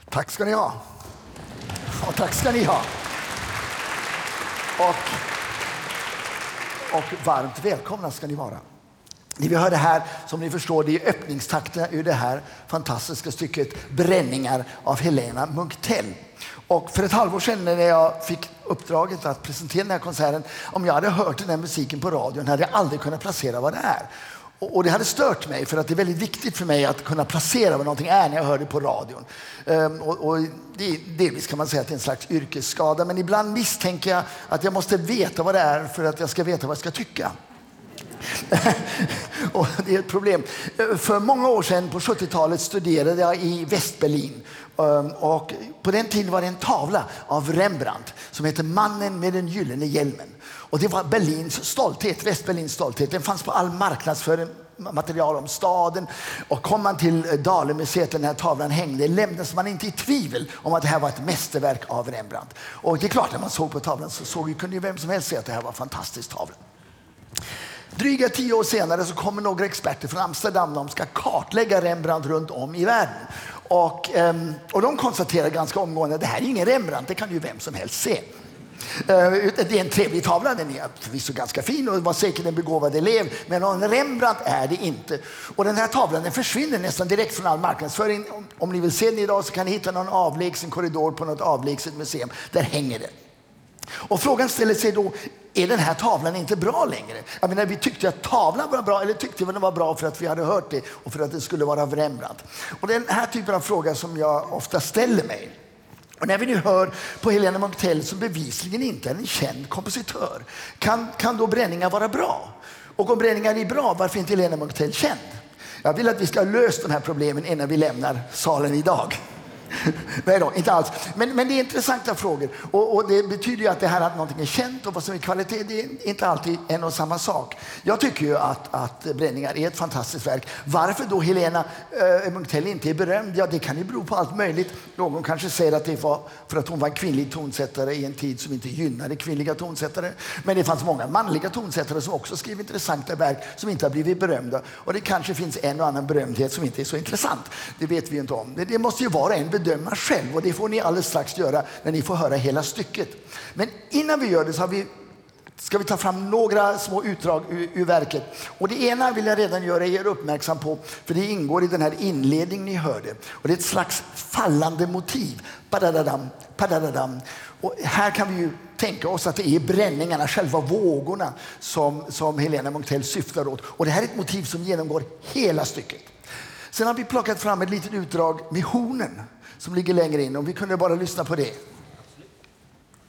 Tack ska ni ha. Och tack ska ni ha. Och varmt välkomna ska ni vara. Det vi hörde här, som ni förstår, det är öppningstakten ur det här fantastiska stycket Bränningar av Helena Munktell. Och för ett halvår sedan när jag fick uppdraget att presentera den här konserten, om jag hade hört den här musiken på radion hade jag aldrig kunnat placera vad det är. Och det hade stört mig, för att det är väldigt viktigt för mig att kunna placera vad någonting är när jag hör det på radion. Och delvis kan man säga att det är en slags yrkesskada, men ibland misstänker jag att jag måste veta vad det är för att jag ska veta vad jag ska tycka. Och det är ett problem. För många år sedan på 70-talet studerade jag i Västberlin. Och på den tiden var det en tavla av Rembrandt som heter Mannen med den gyllene hjälmen. Och det var Berlins stolthet, Västberlins stolthet. Den fanns på all marknadsföring, material om staden. Och kom man till Dalemuseet där den här tavlan hängde, lämnades man inte i tvivel om att det här var ett mästerverk av Rembrandt. Och det är klart, när man såg på tavlan så kunde ju vem som helst se att det här var en fantastisk tavla. Dryga 10 år senare så kommer några experter från Amsterdam. De ska kartlägga Rembrandt runt om i världen. Och de konstaterar ganska omgående att det här är ingen Rembrandt, det kan ju vem som helst se. Det är en trevlig tavla, den är förvisso ganska fin och var säkert en begåvad elev, men någon Rembrandt är det inte. Och den här tavlan, den försvinner nästan direkt från all marknadsföring. Om ni vill se den idag så kan ni hitta någon avlägsen korridor på något avlägset museum. Där hänger den. Och frågan ställer sig då, är den här tavlan inte bra längre? Jag menar, vi tyckte att tavlan var bra, eller tyckte vi den var bra för att vi hade hört det och för att det skulle vara av Rembrandt. Och den här typen av fråga som jag ofta ställer mig. Och när vi nu hör på Helena Munktell, som bevisligen inte är en känd kompositör, kan då Bränningar vara bra? Och om Bränningar är bra, varför är inte Helena Munktell känd? Jag vill att vi ska lösa de här problemen innan vi lämnar salen idag. Nej då, inte alls. Men det är intressanta frågor. Och det betyder ju att det här att någonting är känt och vad som är kvalitet, det är inte alltid en och samma sak. Jag tycker ju att Bränningar är ett fantastiskt verk. Varför då Helena Munktell inte är berömd? Ja, det kan ju bero på allt möjligt. Någon kanske säger att det var för att hon var en kvinnlig tonsättare i en tid som inte gynnade kvinnliga tonsättare. Men det fanns många manliga tonsättare som också skrev intressanta verk som inte har blivit berömda. Och det kanske finns en och annan berömdhet som inte är så intressant. Det vet vi inte om. Det måste ju vara en bedöma själv, och det får ni alldeles strax göra när ni får höra hela stycket. Men innan vi gör det så ska vi ta fram några små utdrag ur verket. Och det ena vill jag redan göra er uppmärksam på, för det ingår i den här inledningen ni hörde. Och det är ett slags fallande motiv. Padadadam, padadadam. Och här kan vi ju tänka oss att det är bränningarna, själva vågorna som Helena Munktell syftar åt. Och det här är ett motiv som genomgår hela stycket. Sen har vi plockat fram ett litet utdrag med hornen som ligger längre in. Om vi kunde bara lyssna på det.